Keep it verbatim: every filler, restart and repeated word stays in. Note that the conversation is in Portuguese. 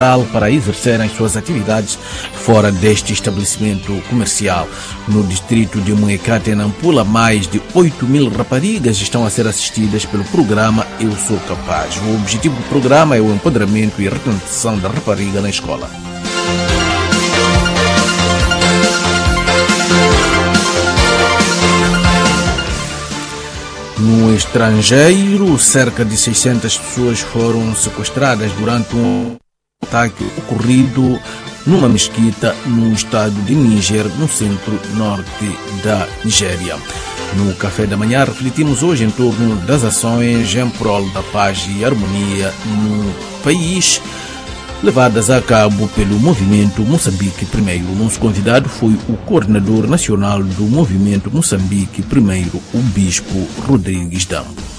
para exercerem suas atividades fora deste estabelecimento comercial. No distrito de Moecate, Nampula, mais de oito mil raparigas estão a ser assistidas pelo programa Eu Sou Capaz. O objetivo do programa é o empoderamento e retenção da rapariga na escola. No estrangeiro, cerca de seiscentas pessoas foram sequestradas durante um ataque ocorrido numa mesquita no estado de Níger, no centro-norte da Nigéria. No café da manhã, refletimos hoje em torno das ações em prol da paz e harmonia no país, levadas a cabo pelo Movimento Moçambique Primeiro. O nosso convidado foi o coordenador nacional do Movimento Moçambique Primeiro, o Bispo Rodrigues Dambo.